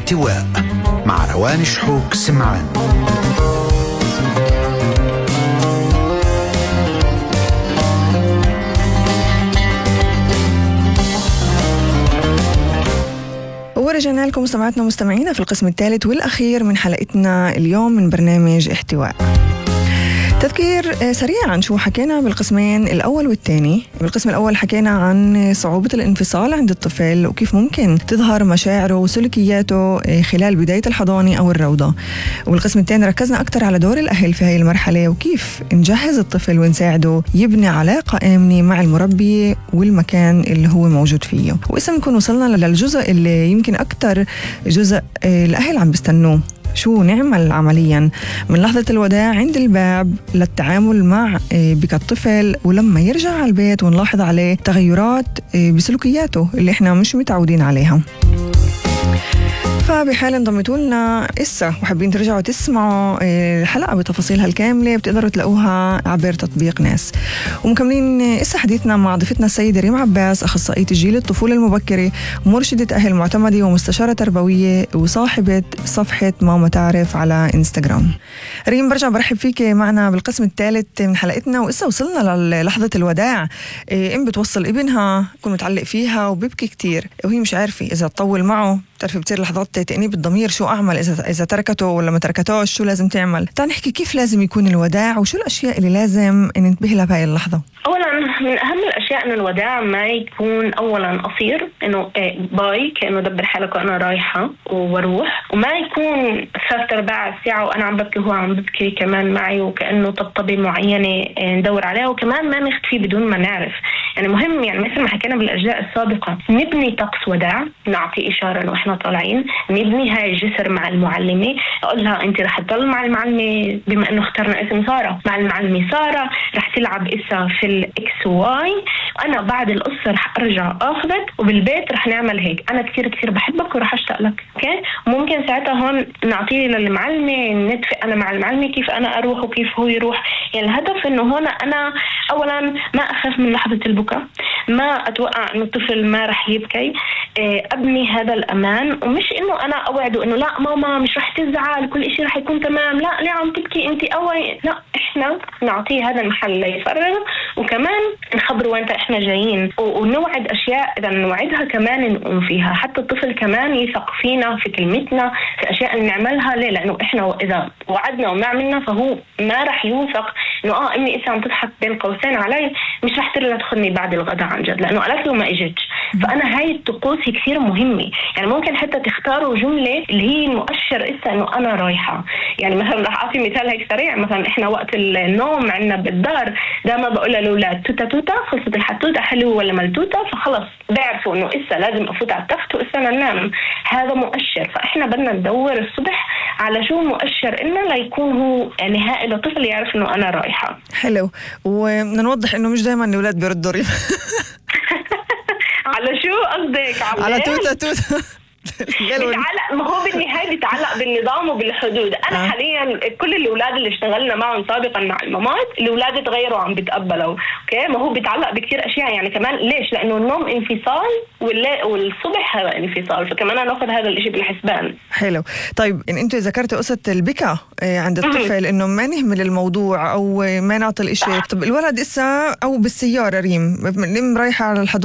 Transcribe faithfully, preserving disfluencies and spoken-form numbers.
احتواء مع روان شحوك سمعان. ورجعنا لكم مستمعاتنا ومستمعينا في القسم الثالث والأخير من حلقتنا اليوم من برنامج احتواء. تذكير سريع عن شو حكينا بالقسمين الأول والثاني. بالقسم الأول حكينا عن صعوبة الانفصال عند الطفل وكيف ممكن تظهر مشاعره وسلوكياته خلال بداية الحضانة أو الروضة. وبالقسم الثاني ركزنا أكثر على دور الأهل في هاي المرحلة وكيف نجهز الطفل ونساعده يبني علاقة آمنة مع المربي والمكان اللي هو موجود فيه. وإسا نكون وصلنا للجزء اللي يمكن أكثر جزء الأهل عم بيستنوه، شو نعمل عمليا من لحظة الوداع عند الباب للتعامل مع بك الطفل ولما يرجع على البيت ونلاحظ عليه تغيرات بسلوكياته اللي احنا مش متعودين عليها. فبحال انضمتوا لنا إسا وحابين ترجعوا تسمعوا الحلقة بتفاصيلها الكاملة بتقدروا تلاقوها عبر تطبيق ناس. ومكملين إسا حديثنا مع ضيفتنا السيدة ريم عباس، أخصائية تسجيل الطفولة المبكرة، مرشدة أهل معتمدة ومستشارة تربوية وصاحبة صفحة ماما تعرف على إنستغرام. ريم برجع برحب فيك معنا بالقسم الثالث من حلقتنا. وإسا وصلنا للحظة الوداع، إم بتوصل ابنها يكون متعلق فيها وبيبكي كتير وهي مش عارفة إذا تطول معه، بتعرفي بتصير لحظات تأنيب الضمير، شو أعمل إذا إذا تركته ولا ما تركتوش، شو لازم تعمل. تعال نحكي كيف لازم يكون الوداع وشو الأشياء اللي لازم ننتبه لها بهاي اللحظة. أولا من أهم الأشياء إنه الوداع ما يكون أولا قصير، إنه باي كأنه دبر حالك وأنا رايحة وروح، وما يكون ثلاث أرباع ساعة وأنا عم ببكي وهو عم ببكي كمان معي وكأنه طبطبة معينة ندور عليها، وكمان ما نختفي بدون ما نعرف. يعني مهم، يعني مثل ما حكينا بالأجزاء السابقة، نبني طقس وداع، نعطي إشارة إنه إحنا طالعين، نبني هاي الجسر مع المعلمة، أقول لها أنت رح تضل مع المعلمة بما إنه اخترنا اسم سارة، مع المعلمة سارة رح تلعب إسا في الإكس واي، أنا بعد القصة رح أرجع أخذك وبالبيت رح نعمل هيك، أنا كتير كتير بحبك ورح أشتاق لك. أوكي، ممكن ساعتها هون نعطيه للمعلمة، نتفق أنا مع المعلمة كيف أنا أروح وكيف هو يروح. يعني الهدف إنه هون أنا أولا ما أخاف من لحظة البكاء، ما أتوقع إنه الطفل ما رح يبكي، أبني هذا الأمان، ومش إنه أنا أوعده إنه لا ماما مش رح تزعل كل إشي رح يكون تمام، لا ليه عم تبكي أنت أوعي، لا إحنا نعطيه هذا المحل ليفرغ، وكمان نخبره وين إحنا جايين، ونوعد أشياء إذا نوعدها كمان نقوم فيها، حتى الطفل كمان يثق فينا في كلمتنا في أشياء نعملها. ليه؟ لأنه إحنا إذا وعدنا وما عملنا فهو ما رح يوثق إنه آه إني إسا عم تضحك بين قوسين علي، مش رح ترجع تاخذني بعد الغداء عن جد لأنه قالت له ما إجتش. فأنا هاي الطقوس هي كثير مهمة. يعني ممكن حتى تختاروا جملة اللي هي مؤشر إسا إنه أنا رايحة. يعني مثلا رح أعطي مثال هيك سريع، مثلا إحنا وقت النوم عندنا بالدار دائما بقول للأولاد توتا توتا، خلصت الحتوتة حلوة ولا ملتوتة، فخلص بيعرفوا إنه إسا لازم أفوت على التخت وإسا ننام. هذا مؤشر. فإحنا بدنا ندور الصبح على شو مؤشر إنه ليكون هو نهائي للطفل يعرف إنه أنا رايحة. حلو. ونوضح إنه مش دائما الأولاد بيردوا ريم. على شو قصدك؟ على توتا توتا. بيتعلق، ما هو بالنهاية بيتعلق بالنظام وبالحدود. أنا آه. حاليا كل الأولاد اللي اشتغلنا معهم سابقا مع المامات الأولاد تغيروا عم بيتقبلوا. أوكي، ما هو بيتعلق بكتير أشياء. يعني كمان ليش؟ لأنه النوم انفصال والصبح هذا انفصال، فكمان نأخذ هذا الإشي بالحسبان. حلو. طيب إن أنتوا ذكرتوا قصة البكا عند الطفل إنه ما نهمل الموضوع أو ما نعطي الإشي. طب الولد إسا أو بالسيارة ريم رايحة على الحضانة